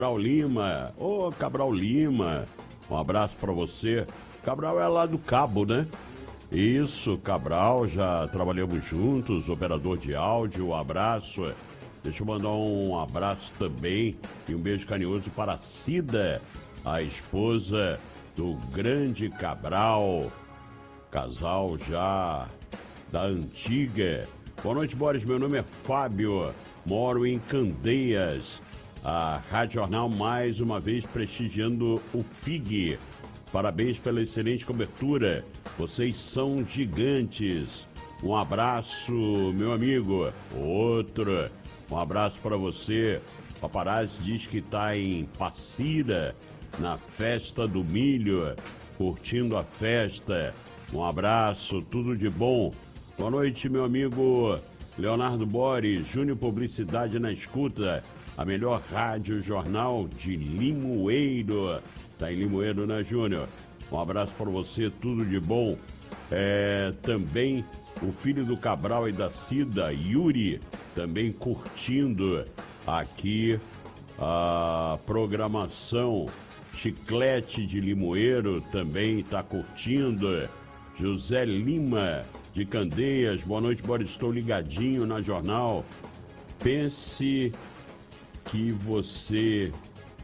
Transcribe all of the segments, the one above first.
Cabral Lima. Ô, Cabral Lima, um abraço pra você. Cabral é lá do Cabo, né? Isso, Cabral, já trabalhamos juntos, operador de áudio, um abraço. Deixa eu mandar um abraço também e um beijo carinhoso para a Cida, a esposa do grande Cabral, casal já da antiga. Boa noite, Boris, meu nome é Fábio, moro em Candeias. A Rádio Jornal mais uma vez prestigiando o FIG. Parabéns pela excelente cobertura. Vocês são gigantes. Um abraço, meu amigo. Outro. Um abraço para você. Paparazzi diz que está em Passira, na festa do milho, curtindo a festa. Um abraço, tudo de bom. Boa noite, meu amigo Leonardo Boris, Júnior Publicidade na escuta. A melhor rádio jornal de Limoeiro. Tá em Limoeiro, né, Júnior? Um abraço para você, tudo de bom. Também o filho do Cabral e da Cida, Yuri, também curtindo aqui a programação. Chiclete de Limoeiro também está curtindo. José Lima, de Candeias, boa noite, Boris, estou ligadinho na jornal. Pensei que você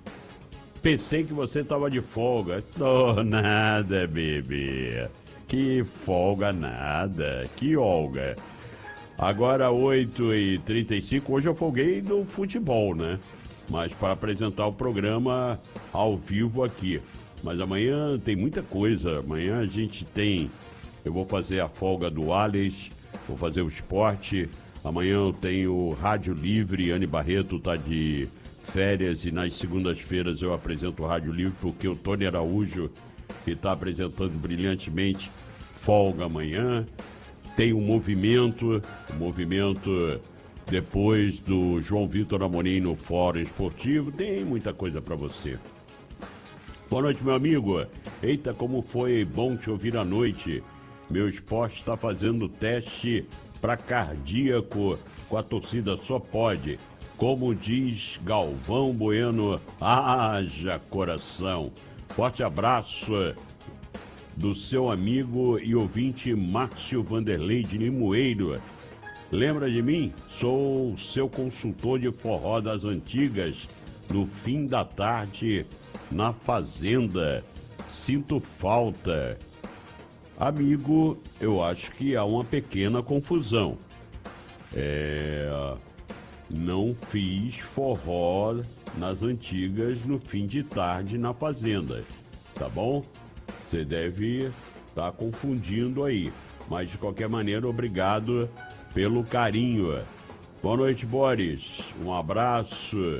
estava de folga. Tô nada, bebê. Que folga nada. Que olga. Agora 8h35, hoje eu folguei no futebol, né? Mas para apresentar o programa ao vivo aqui. Mas amanhã tem muita coisa. Amanhã a gente tem... Eu vou fazer a folga do Alex, vou fazer o esporte. Amanhã eu tenho Rádio Livre, Anne Barreto tá de férias e nas segundas-feiras eu apresento o Rádio Livre porque o Tony Araújo, que está apresentando brilhantemente, folga amanhã. Tem o movimento depois do João Vitor Amorim no Fórum Esportivo, tem muita coisa para você. Boa noite, meu amigo. Eita, como foi bom te ouvir à noite. Meu esporte está fazendo teste para cardíaco com a torcida Só Pode. Como diz Galvão Bueno, haja coração. Forte abraço do seu amigo e ouvinte Márcio Vanderlei de Limoeiro. Lembra de mim? Sou seu consultor de forró das antigas, no fim da tarde, na Fazenda. Sinto falta. Amigo, eu acho que há uma pequena confusão. Não fiz forró nas antigas no fim de tarde na Fazenda, tá bom? Você deve estar confundindo aí. Mas, de qualquer maneira, obrigado pelo carinho. Boa noite, Boris. Um abraço.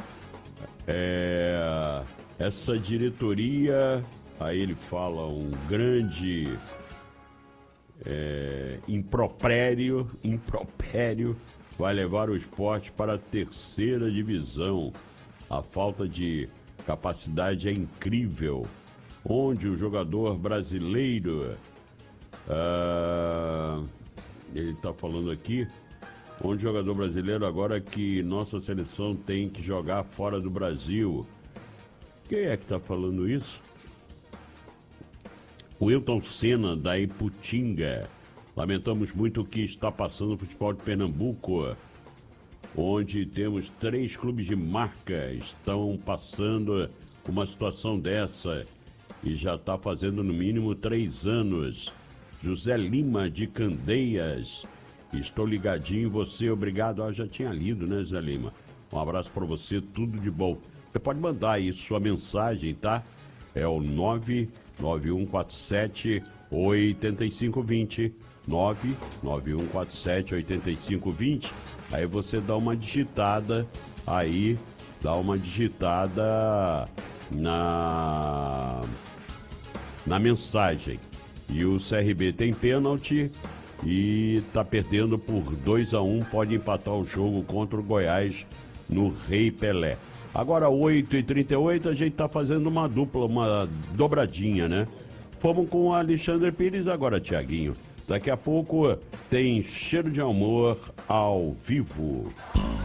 Essa diretoria, aí ele fala um grande impropério, vai levar o esporte para a terceira divisão. A falta de capacidade é incrível. Onde o jogador brasileiro, ele está falando aqui, onde o jogador brasileiro agora que nossa seleção tem que jogar fora do Brasil. Quem é que está falando isso? O Wilton Senna, da Iputinga. Lamentamos muito o que está passando no futebol de Pernambuco, onde temos 3 clubes de marca estão passando uma situação dessa e já está fazendo no mínimo 3 anos. José Lima, de Candeias. Estou ligadinho em você, obrigado. Já tinha lido, né, José Lima? Um abraço para você, tudo de bom. Você pode mandar aí sua mensagem, tá? É o 99147-8520. 99147-8520. Aí você dá uma digitada aí, na mensagem. E o CRB tem pênalti e tá perdendo por 2-1, pode empatar o jogo contra o Goiás no Rei Pelé. Agora 8h38, a gente tá fazendo uma dupla, uma dobradinha, né? Fomos com o Alexandre Pires, agora Thiaguinho. Daqui a pouco tem Cheiro de Amor ao vivo.